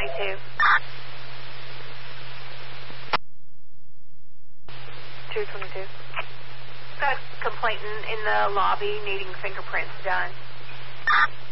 222. 222. Got a complainant in the lobby needing fingerprints done.